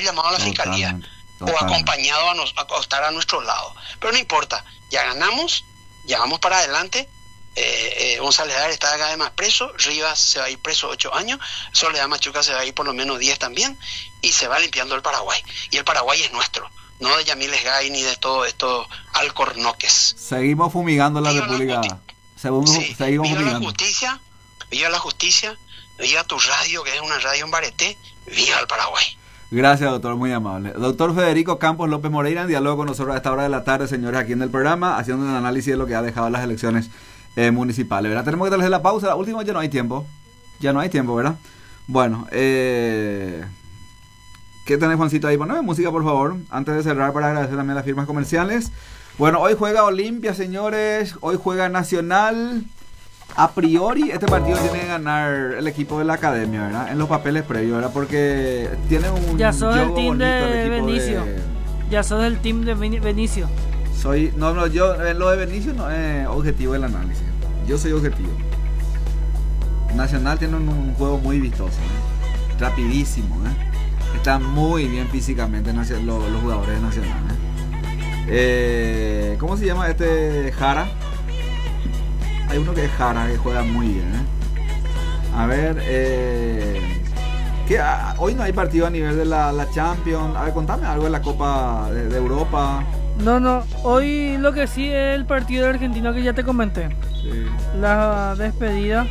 haber llamado a la fiscalía o acompañado a estar a nuestro lado. Pero no importa, ya ganamos, ya vamos para adelante. González Dar está cada vez más preso, Rivas se va a ir preso 8 años, Soledad Machuca se va a ir por lo menos 10 también, y se va limpiando el Paraguay. Y el Paraguay es nuestro, no de Yamil Esgay ni de todos estos alcornoques. Seguimos fumigando la Viva República. Seguimos viva fumigando. viva la justicia, viva tu radio, que es una radio en Bareté, viva el Paraguay. Gracias, doctor, muy amable. Doctor Federico Campos López Moreira, en diálogo con nosotros a esta hora de la tarde, señores, aquí en el programa, haciendo un análisis de lo que ha dejado las elecciones municipales, ¿verdad? Tenemos que darles la pausa, la última ya no hay tiempo, ¿verdad? Bueno, ¿qué tenés, Juancito, ahí? Poneme música, por favor, antes de cerrar, para agradecer también las firmas comerciales. Bueno, hoy juega Olimpia, señores, hoy juega Nacional. A priori, este partido tiene que ganar el equipo de la academia, ¿verdad? En los papeles previos, ¿verdad? Porque tiene un ya sos el juego team bonito, de el equipo Benicio. Ya sos el team de Benicio. Yo lo de Benicio no es objetivo el análisis. Yo soy objetivo. Nacional tiene un juego muy vistoso, ¿eh? Rapidísimo, ¿eh? Están muy bien físicamente los jugadores de Nacional, ¿eh? ¿Cómo se llama este Jara? Hay uno que es Jara, que juega muy bien, ¿eh? A ver, hoy no hay partido a nivel de la Champions. A ver, contame algo de la Copa de Europa. No, hoy lo que sí es el partido de Argentina que ya te comenté. Sí. La despedida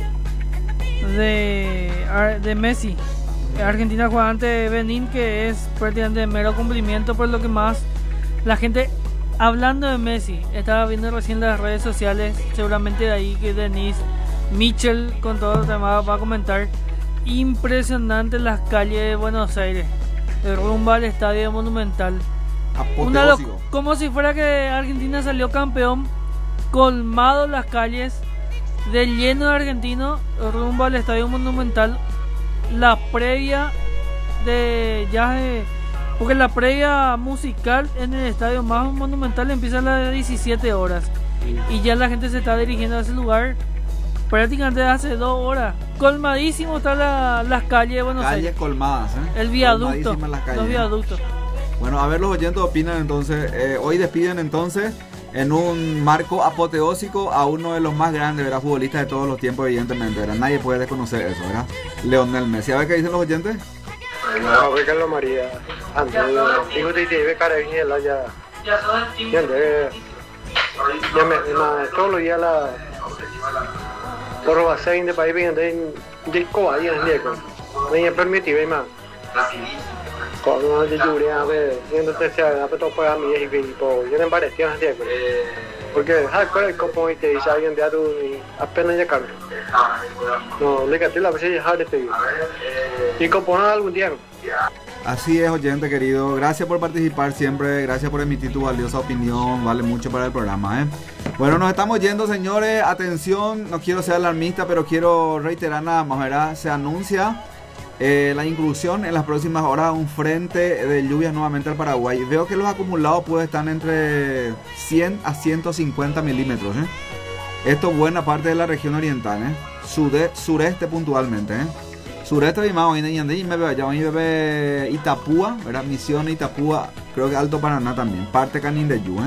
de Messi. Argentina juega ante Benín, que es prácticamente mero cumplimiento, por lo que más la gente... Hablando de Messi, estaba viendo recién las redes sociales, seguramente de ahí que Denise Mitchell con todo los demás va a comentar. Impresionante las calles de Buenos Aires, el rumbo al estadio Monumental. Como si fuera que Argentina salió campeón, colmado las calles de lleno de argentinos, rumbo al estadio Monumental. La previa porque la previa musical en el estadio más monumental empieza a las 17 horas. Y ya la gente se está dirigiendo a ese lugar prácticamente hace 2 horas. Colmadísimo están las calles de Buenos Aires. Calles colmadas, ¿eh? El viaducto, los viaductos. Bueno, a ver, los oyentes opinan entonces. Hoy despiden entonces en un marco apoteósico a uno de los más grandes, ¿verdad? Futbolistas de todos los tiempos, evidentemente, ¿verdad? Nadie puede desconocer eso, ¿verdad? Lionel Messi. A ver qué dicen los oyentes. No, Ricardo María. Antes, digo que te ve cara de niña ya. Ya sos el team. Ya me todos los días la por base de país bien de coa y en Diego. Me permití ver más. Con una lluvia de yendo tercera, pero todo para mí es tipo, yo no parecía en Diego. Porque el copo y te dice alguien de tu apenas ya cambia. No, le caté la vez ya de pedir. Y componer algún día. Así es, oyente querido, gracias por participar siempre, gracias por emitir tu valiosa opinión, vale mucho para el programa, ¿eh? Bueno, nos estamos yendo, señores, atención, no quiero ser alarmista, pero quiero reiterar nada más, ¿verdad? Se anuncia la inclusión en las próximas horas de un frente de lluvias nuevamente al Paraguay. Veo que los acumulados pueden estar entre 100 a 150 milímetros, ¿eh? Esto buena parte de la región oriental, ¿eh? Sureste puntualmente, ¿eh? Sureste de Mao, bebe Itapúa, ¿verdad? Misiones, Itapúa, creo que Alto Paraná también, parte Canín de Yu,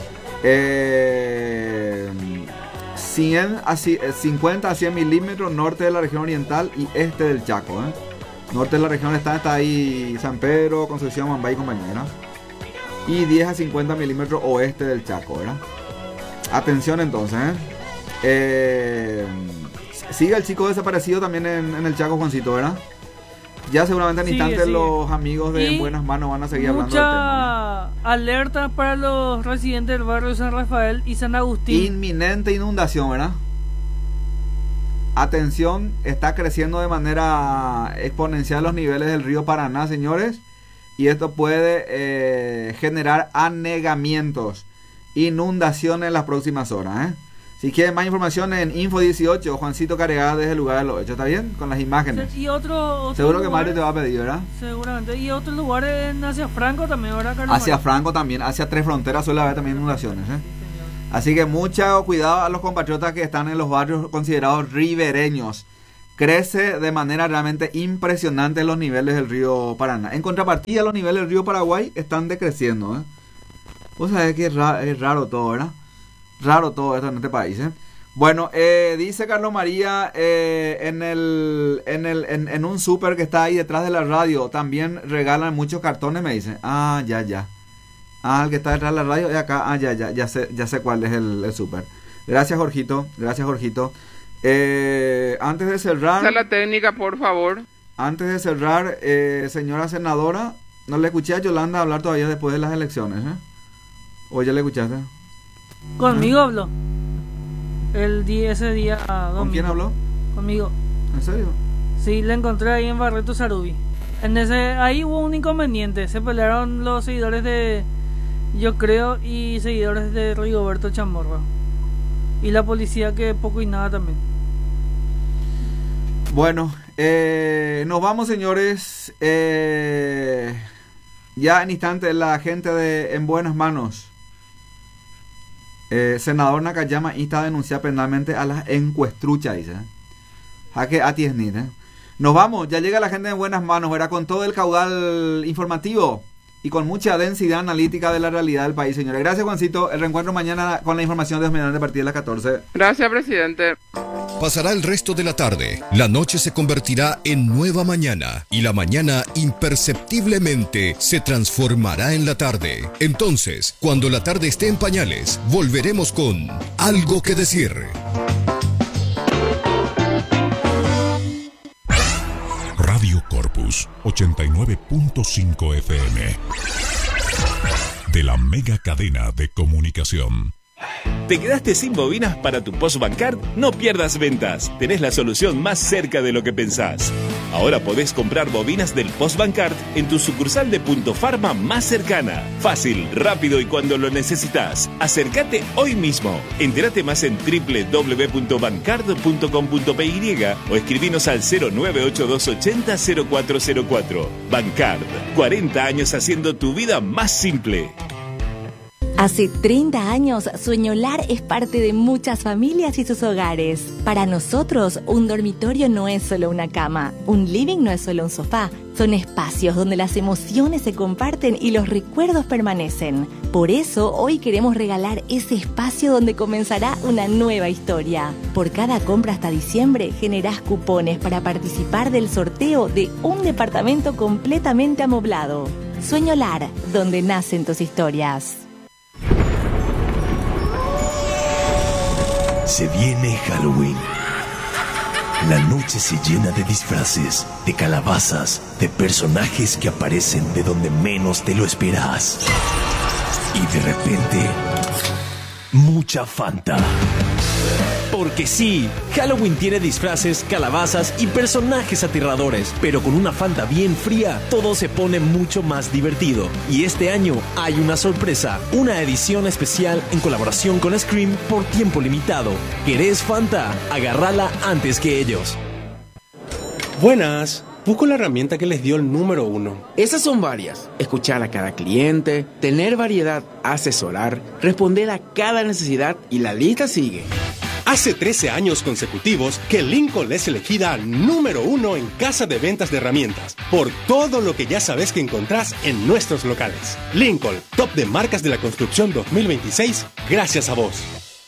50 a 100 milímetros norte de la región oriental y este del Chaco, ¿eh? Norte de la región está ahí San Pedro, Concepción, Mambay y compañera. Y 10 a 50 milímetros oeste del Chaco, ¿verdad? Atención entonces, sigue el chico desaparecido también en el Chaco, Juancito, ¿verdad? Ya seguramente en instantes los amigos de En Buenas Manos van a seguir hablando del tema, ¿no? Alerta para los residentes del barrio San Rafael y San Agustín. Inminente inundación, ¿verdad? Atención, está creciendo de manera exponencial los niveles del río Paraná, señores. Y esto puede generar anegamientos, inundaciones en las próximas horas, ¿eh? Si quieren más información en Info18, Juancito Caregada desde el lugar de los hechos, ¿está bien? Con las imágenes. Y otro seguro lugar, que Mario te va a pedir, ¿verdad? Seguramente. Y otro lugar en Hacia Franco también, ¿verdad, Carlos? Hacia Franco también, hacia Tres Fronteras suele haber también inundaciones, ¿eh? Sí, así que mucho cuidado a los compatriotas que están en los barrios considerados ribereños. crece de manera realmente impresionante los niveles del río Paraná. En contrapartida, los niveles del río Paraguay están decreciendo. Vos sabés que es raro todo, ¿verdad? Raro todo esto en este país, Bueno, dice Carlos María, en un súper que está ahí detrás de la radio, también regalan muchos cartones, me dice. Ah, ya. Ah, el que está detrás de la radio es acá. Ah, ya sé cuál es el súper. Gracias, Jorgito. Antes de cerrar... Sala técnica, por favor. Antes de cerrar, señora senadora, no le escuché a Yolanda hablar todavía después de las elecciones, ¿O ya le escuchaste? Conmigo habló. Ese día domingo. ¿Con quién habló? Conmigo. ¿En serio? Sí, la encontré ahí en Barreto Sarubi. Ahí hubo un inconveniente. Se pelearon los seguidores de Yo Creo y seguidores de Rigoberto Chamorro. Y la policía, que poco y nada también. Bueno, nos vamos, señores. Ya en instante la gente de En Buenas Manos. Senador Nakayama insta a denunciar penalmente a las encuestruchas, dice. Jaque a Tiesnit, Nos vamos, ya llega la gente en Buenas Manos, ¿verdad? Con todo el caudal informativo y con mucha densidad analítica de la realidad del país, señores. Gracias, Juancito. El reencuentro mañana con la información de mediante a partir de las 14. Gracias, presidente. Pasará el resto de la tarde. La noche se convertirá en nueva mañana y la mañana imperceptiblemente se transformará en la tarde. Entonces, cuando la tarde esté en pañales, volveremos con Algo que Decir. Radio Corpus 89.5 FM de la mega cadena de comunicación. ¿Te quedaste sin bobinas para tu Postbancard? No pierdas ventas. Tenés la solución más cerca de lo que pensás. Ahora podés comprar bobinas del Postbancard en tu sucursal de Punto Pharma más cercana. Fácil, rápido y cuando lo necesitas. Acércate hoy mismo. Entérate más en www.bancard.com.py o escribinos al 098-280-0404. Bancard, 40 años haciendo tu vida más simple. Hace 30 años, Sueñolar es parte de muchas familias y sus hogares. Para nosotros, un dormitorio no es solo una cama, un living no es solo un sofá. Son espacios donde las emociones se comparten y los recuerdos permanecen. Por eso, hoy queremos regalar ese espacio donde comenzará una nueva historia. Por cada compra hasta diciembre, generás cupones para participar del sorteo de un departamento completamente amoblado. Sueñolar, donde nacen tus historias. Se viene Halloween. La noche se llena de disfraces, de calabazas, de personajes que aparecen de donde menos te lo esperas. Y de repente, mucha Fanta. Porque sí, Halloween tiene disfraces, calabazas y personajes aterradores, pero con una Fanta bien fría, todo se pone mucho más divertido. Y este año hay una sorpresa, una edición especial en colaboración con Scream por tiempo limitado. ¿Querés Fanta? Agárrala antes que ellos. Buenas. Busco la herramienta que les dio el número 1. Esas son varias. Escuchar a cada cliente, tener variedad, asesorar, responder a cada necesidad y la lista sigue. Hace 13 años consecutivos que Lincoln es elegida número 1 en casa de ventas de herramientas por todo lo que ya sabes que encontrás en nuestros locales. Lincoln, top de marcas de la construcción 2026, gracias a vos.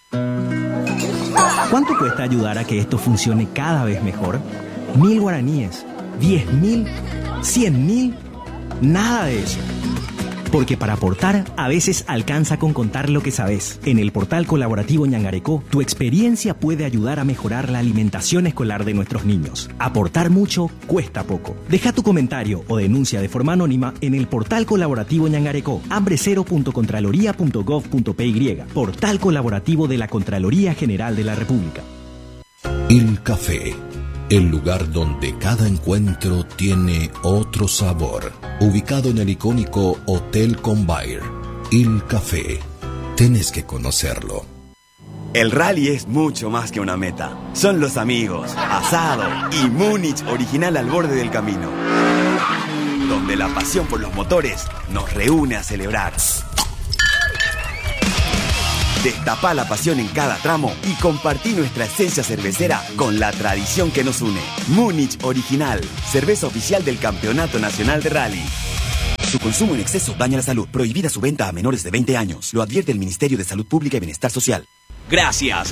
¿Cuánto cuesta ayudar a que esto funcione cada vez mejor? 1.000 guaraníes, 10.000, 100.000, nada de eso. Porque para aportar, a veces alcanza con contar lo que sabes. En el portal colaborativo Ñangarecó, tu experiencia puede ayudar a mejorar la alimentación escolar de nuestros niños. Aportar mucho cuesta poco. Deja tu comentario o denuncia de forma anónima en el portal colaborativo Ñangarecó, hambre0.contraloría.gov.py, portal colaborativo de la Contraloría General de la República. Il Café, el lugar donde cada encuentro tiene otro sabor. Ubicado en el icónico Hotel Convair, Il Café. Tenés que conocerlo. El rally es mucho más que una meta. Son los amigos, asado y Múnich original al borde del camino. Donde la pasión por los motores nos reúne a celebrar. Destapá la pasión en cada tramo y compartí nuestra esencia cervecera con la tradición que nos une. Múnich Original, cerveza oficial del Campeonato Nacional de Rally. Su consumo en exceso daña la salud. Prohibida su venta a menores de 20 años. Lo advierte el Ministerio de Salud Pública y Bienestar Social. Gracias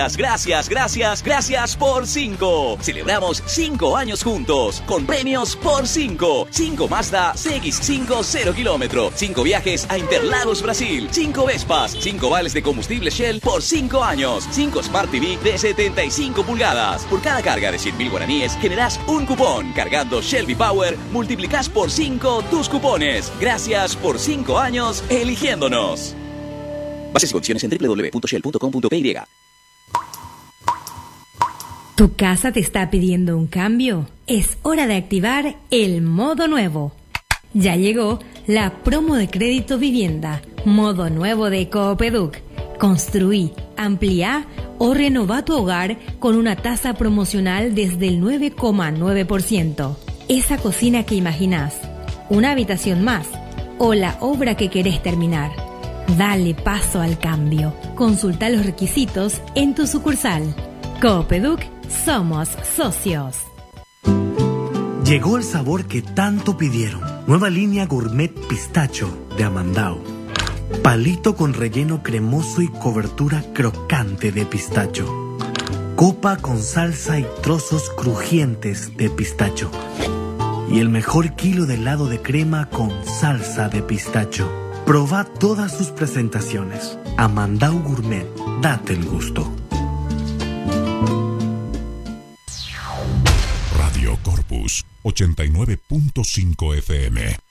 por 5. Celebramos 5 años juntos, con premios por 5. 5 Mazda CX5 0 kilómetro, 5 viajes a Interlagos, Brasil, 5 Vespas, 5 vales de combustible Shell por 5 años, 5 Smart TV de 75 pulgadas. Por cada carga de 100.000 guaraníes, generás un cupón. Cargando Shell V-Power, multiplicás por 5 tus cupones. Gracias por 5 años eligiéndonos. Bases y condiciones en www.shell.com.py. ¿Tu casa te está pidiendo un cambio? Es hora de activar el modo nuevo. Ya llegó la promo de crédito vivienda, modo nuevo de Coopeduc. Construí, ampliá o renová tu hogar con una tasa promocional desde el 9,9%. Esa cocina que imaginás, una habitación más o la obra que querés terminar. Dale paso al cambio. Consulta los requisitos en tu sucursal. Coopeduc, somos socios. Llegó el sabor que tanto pidieron. Nueva línea Gourmet Pistacho de Amandao. Palito con relleno cremoso y cobertura crocante de pistacho. Copa con salsa y trozos crujientes de pistacho. Y el mejor kilo de helado de crema con salsa de pistacho. Proba todas sus presentaciones. Amandao Gourmet, date el gusto. Radio Corpus 89.5 FM.